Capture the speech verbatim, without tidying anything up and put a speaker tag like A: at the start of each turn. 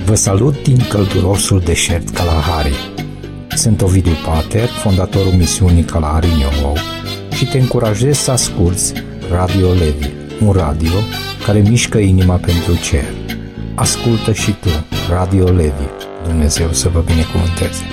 A: Vă salut din căldurosul deșert Kalahari. Sunt Ovidiu Pater, fondatorul misiunii Kalahari New Hope, și te încurajez să asculți Radio Levi, un radio care mișcă inima pentru cer. Ascultă și tu Radio Levi. Dumnezeu să vă binecuvânteze.